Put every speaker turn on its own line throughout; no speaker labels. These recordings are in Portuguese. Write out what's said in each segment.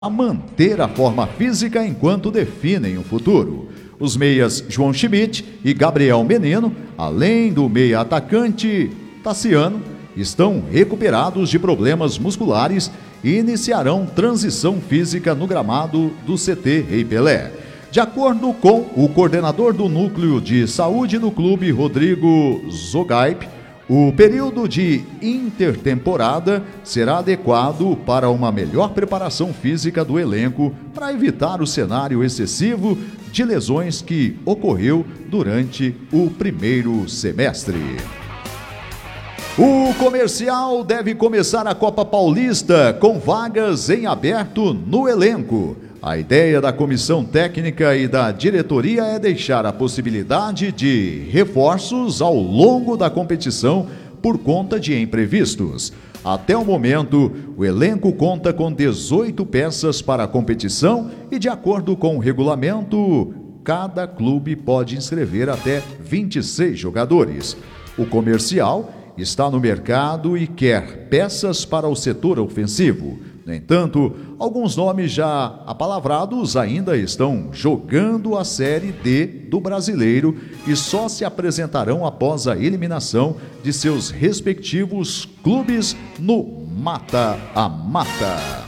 a manter a forma física enquanto definem o futuro. Os meias João Schmidt e Gabriel Menino, além do meia atacante Tassiano, estão recuperados de problemas musculares e iniciarão transição física no gramado do CT Rei Pelé. De acordo com o coordenador do Núcleo de Saúde do clube, Rodrigo Zogaip, o período de intertemporada será adequado para uma melhor preparação física do elenco para evitar o cenário excessivo de lesões que ocorreu durante o primeiro semestre. O Comercial deve começar a Copa Paulista com vagas em aberto no elenco. A ideia da comissão técnica e da diretoria é deixar a possibilidade de reforços ao longo da competição por conta de imprevistos. Até o momento, o elenco conta com 18 peças para a competição e, de acordo com o regulamento, cada clube pode inscrever até 26 jogadores. O Comercial está no mercado e quer peças para o setor ofensivo. No entanto, alguns nomes já apalavrados ainda estão jogando a Série D do Brasileiro e só se apresentarão após a eliminação de seus respectivos clubes no mata a mata.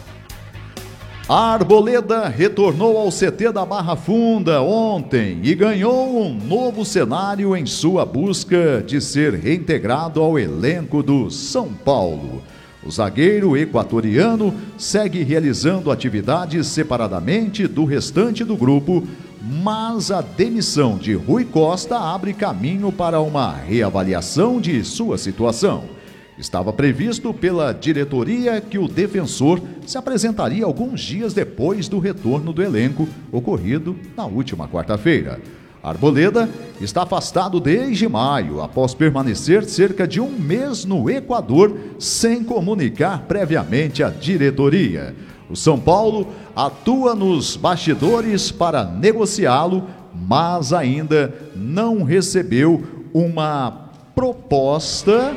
A Arboleda retornou ao CT da Barra Funda ontem e ganhou um novo cenário em sua busca de ser reintegrado ao elenco do São Paulo. O zagueiro equatoriano segue realizando atividades separadamente do restante do grupo, mas a demissão de Rui Costa abre caminho para uma reavaliação de sua situação. Estava previsto pela diretoria que o defensor se apresentaria alguns dias depois do retorno do elenco, ocorrido na última quarta-feira. Arboleda está afastado desde maio, após permanecer cerca de um mês no Equador, sem comunicar previamente à diretoria. O São Paulo atua nos bastidores para negociá-lo, mas ainda não recebeu uma proposta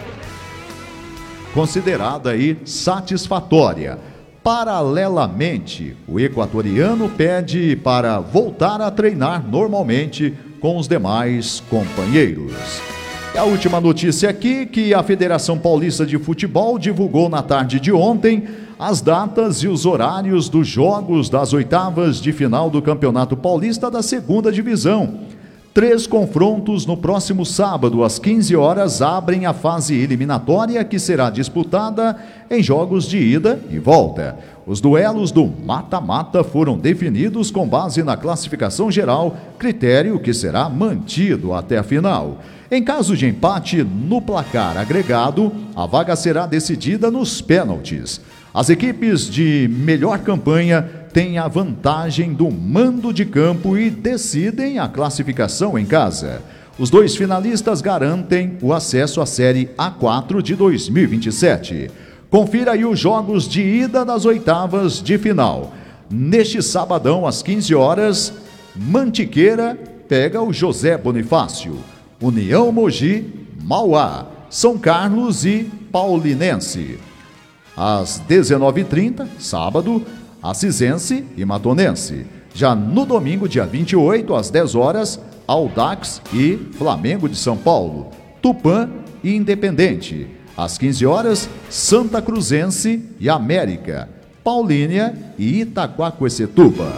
considerada aí satisfatória. Paralelamente, o equatoriano pede para voltar a treinar normalmente com os demais companheiros. E a última notícia aqui, que a Federação Paulista de Futebol divulgou na tarde de ontem as datas e os horários dos jogos das oitavas de final do Campeonato Paulista da 2ª Divisão. 3 confrontos no próximo sábado, às 15 horas, abrem a fase eliminatória, que será disputada em jogos de ida e volta. Os duelos do mata-mata foram definidos com base na classificação geral, critério que será mantido até a final. Em caso de empate no placar agregado, a vaga será decidida nos pênaltis. As equipes de melhor campanha têm a vantagem do mando de campo e decidem a classificação em casa. Os 2 finalistas garantem o acesso à Série A4 de 2027. Confira aí os jogos de ida das oitavas de final. Neste sabadão, às 15 horas, Mantiqueira pega o José Bonifácio. União Mogi, Mauá, São Carlos e Paulinense. Às 19h30, sábado, Assisense e Matonense. Já no domingo, dia 28, às 10 horas, Audax e Flamengo de São Paulo, Tupã e Independente. Às 15 horas, Santa Cruzense e América, Paulínia e Itaquaquecetuba.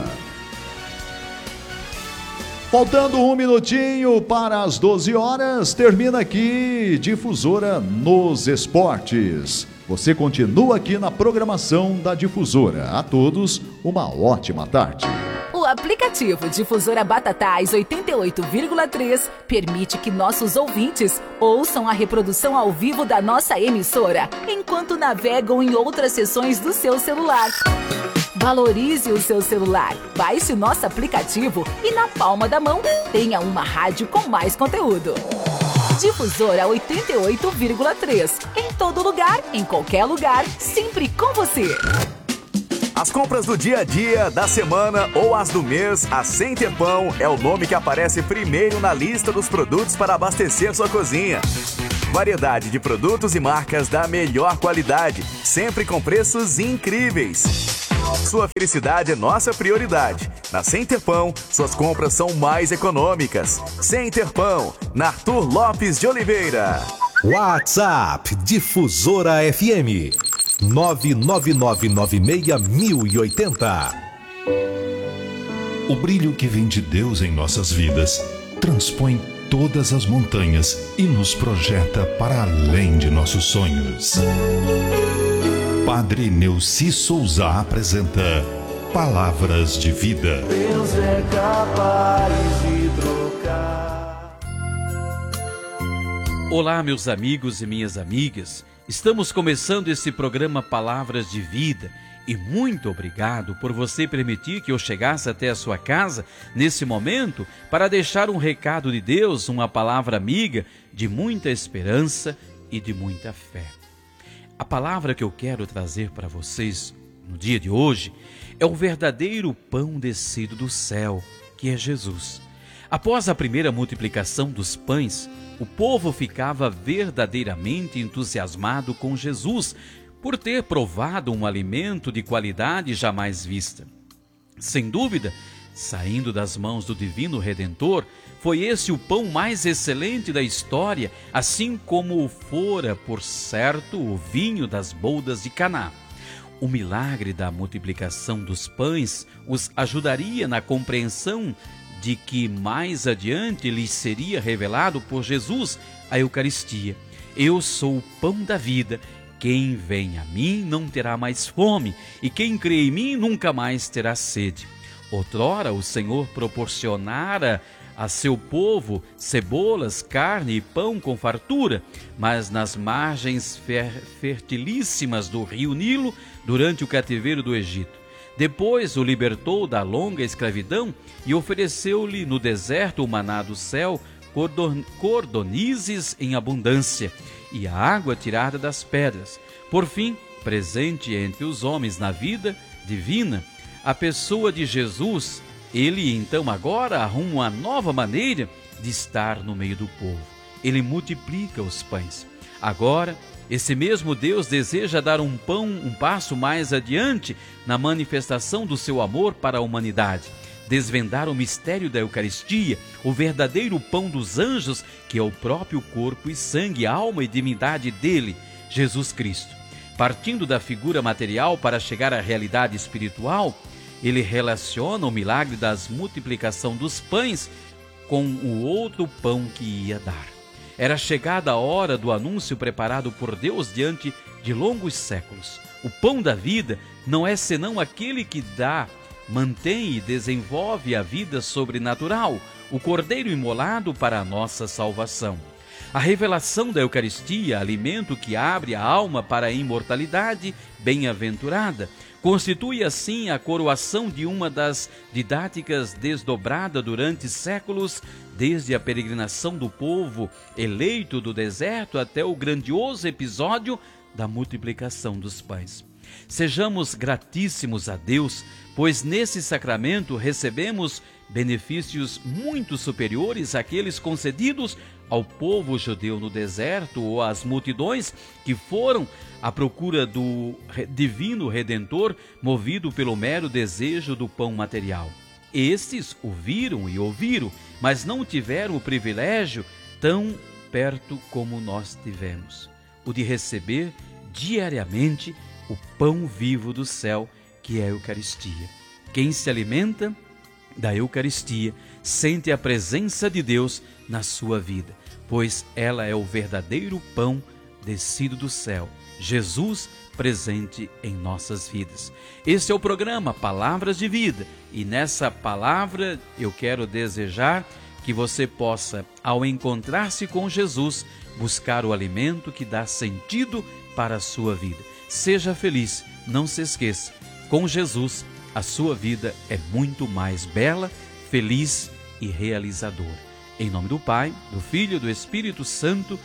Faltando um minutinho para as 12 horas, termina aqui Difusora nos Esportes. Você continua aqui na programação da Difusora. A todos, uma ótima tarde.
O aplicativo Difusora Batatais 88,3 permite que nossos ouvintes ouçam a reprodução ao vivo da nossa emissora, enquanto navegam em outras seções do seu celular. Valorize o seu celular, baixe o nosso aplicativo e na palma da mão tenha uma rádio com mais conteúdo. Difusora 88,3. Em todo lugar, em qualquer lugar, sempre com você.
As compras do dia a dia, da semana ou as do mês, a Sem Tempão é o nome que aparece primeiro na lista dos produtos para abastecer sua cozinha. Variedade de produtos e marcas da melhor qualidade, sempre com preços incríveis. Sua felicidade é nossa prioridade. Na Center Pão, suas compras são mais econômicas. Center Pão, na Arthur Lopes de Oliveira.
WhatsApp Difusora FM 999961080.
O brilho que vem de Deus em nossas vidas transpõe todas as montanhas e nos projeta para além de nossos sonhos. Padre Neuci Souza apresenta Palavras de Vida.
Deus é capaz de trocar.
Olá, meus amigos e minhas amigas. Estamos começando esse programa Palavras de Vida. E muito obrigado por você permitir que eu chegasse até a sua casa nesse momento para deixar um recado de Deus, uma palavra amiga de muita esperança e de muita fé. A palavra que eu quero trazer para vocês no dia de hoje é o verdadeiro pão descido do céu, que é Jesus. Após a primeira multiplicação dos pães, o povo ficava verdadeiramente entusiasmado com Jesus, por ter provado um alimento de qualidade jamais vista. Sem dúvida, saindo das mãos do Divino Redentor, foi esse o pão mais excelente da história, assim como fora, por certo, o vinho das bodas de Caná. O milagre da multiplicação dos pães os ajudaria na compreensão de que mais adiante lhes seria revelado por Jesus a Eucaristia. Eu sou o pão da vida. Quem vem a mim não terá mais fome, e quem crê em mim nunca mais terá sede. Outrora o Senhor proporcionara a seu povo cebolas, carne e pão com fartura, mas nas margens fertilíssimas do rio Nilo, durante o cativeiro do Egito. Depois o libertou da longa escravidão e ofereceu-lhe no deserto o maná do céu, cordonizes em abundância, e a água tirada das pedras. Por fim, presente entre os homens na vida divina, a pessoa de Jesus, ele então agora arruma uma nova maneira de estar no meio do povo. Ele multiplica os pães. Agora, esse mesmo Deus deseja dar um passo mais adiante na manifestação do seu amor para a humanidade. Desvendar o mistério da Eucaristia, o verdadeiro pão dos anjos, que é o próprio corpo e sangue, alma e divindade dele, Jesus Cristo. Partindo da figura material para chegar à realidade espiritual, ele relaciona o milagre da multiplicação dos pães com o outro pão que ia dar. Era chegada a hora do anúncio preparado por Deus diante de longos séculos. O pão da vida não é senão aquele que dá, mantém e desenvolve a vida sobrenatural, o Cordeiro imolado para a nossa salvação. A revelação da Eucaristia, alimento que abre a alma para a imortalidade bem-aventurada, constitui assim a coroação de uma das didáticas desdobrada durante séculos, desde a peregrinação do povo eleito do deserto até o grandioso episódio da multiplicação dos pães. Sejamos gratíssimos a Deus, pois nesse sacramento recebemos benefícios muito superiores àqueles concedidos ao povo judeu no deserto ou às multidões que foram à procura do divino Redentor, movido pelo mero desejo do pão material. Estes o viram e ouviram, mas não tiveram o privilégio tão perto como nós tivemos, o de receber diariamente o pão vivo do céu, que é a Eucaristia. Quem se alimenta da Eucaristia sente a presença de Deus na sua vida, pois ela é o verdadeiro pão descido do céu, Jesus presente em nossas vidas. Esse é o programa Palavras de Vida, e nessa palavra eu quero desejar que você possa, ao encontrar-se com Jesus, buscar o alimento que dá sentido para a sua vida. Seja feliz, não se esqueça, com Jesus a sua vida é muito mais bela, feliz e realizadora. Em nome do Pai, do Filho e do Espírito Santo.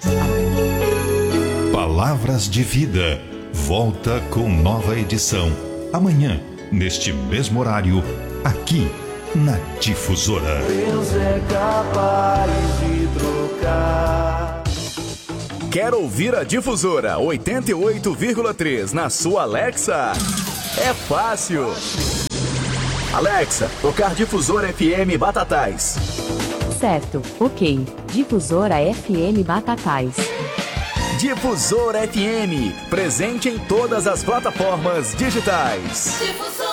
Amém.
Palavras de Vida volta com nova edição amanhã, neste mesmo horário, aqui na Difusora.
Deus é capaz de trocar.
Quer ouvir a Difusora 88,3 na sua Alexa? É fácil. Alexa, tocar Difusora FM Batatais.
Certo, ok. Difusora FM Batatais.
Difusora FM, presente em todas as plataformas digitais.
Difusora.